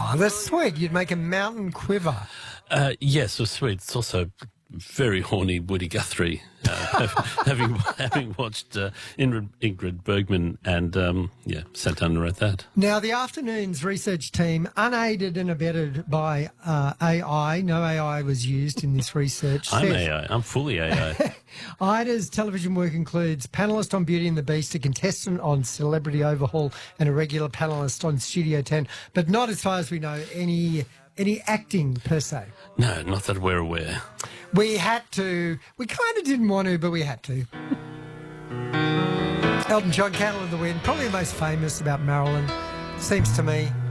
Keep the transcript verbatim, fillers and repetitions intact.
Oh, that's sweet. You'd make a mountain quiver. Uh, yes, it was sweet. It's also very horny Woody Guthrie, uh, having having watched uh, Ingrid, Ingrid Bergman and, um, yeah, sat down and wrote that. Now, the afternoon's research team, unaided and abetted by uh, A I, no A I was used in this research. I'm said, A I. I'm fully A I. Ida's television work includes panellist on Beauty and the Beast, a contestant on Celebrity Overhaul, and a regular panellist on Studio ten, but not, as far as we know, any any acting per se. No, not that we're aware. We had to. We kind of didn't want to, but we had to. Elton John, Candle in the Wind, probably the most famous about Marilyn, seems to me.